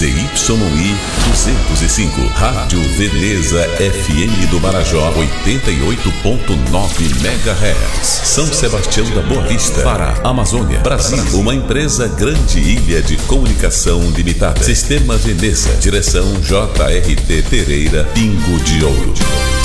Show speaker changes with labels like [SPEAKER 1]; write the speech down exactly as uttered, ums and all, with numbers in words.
[SPEAKER 1] Z Y I duzentos e cinco, Rádio Veneza F M do Marajó, oitenta e oito ponto nove megahertz, São Sebastião da Boa Vista, Pará, Amazônia, Brasil. Uma empresa Grande Ilha de Comunicação Limitada. Sistema Veneza. Direção J R T Pereira Pingo de Ouro.